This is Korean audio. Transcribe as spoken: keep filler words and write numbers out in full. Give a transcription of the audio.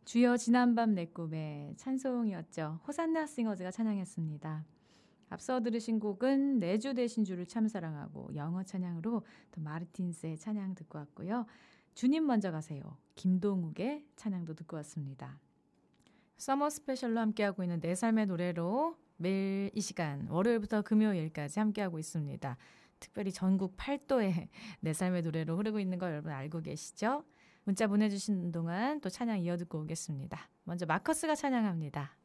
주여 지난밤 내 꿈에 찬송이었죠. 호산나 싱어즈가 찬양했습니다. 앞서 들으신 곡은 내주 되신 주를 참 사랑하고 영어 찬양으로 또 마르틴스의 찬양 듣고 왔고요. 주님 먼저 가세요. 김동욱의 찬양도 듣고 왔습니다. 서머 스페셜로 함께하고 있는 내 삶의 노래로 매일 이 시간 월요일부터 금요일까지 함께하고 있습니다. 특별히 전국 팔 도에 내 삶의 노래로 흐르고 있는 거 여러분 알고 계시죠? 문자 보내주시는 동안 또 찬양 이어 듣고 오겠습니다. 먼저 마커스가 찬양합니다.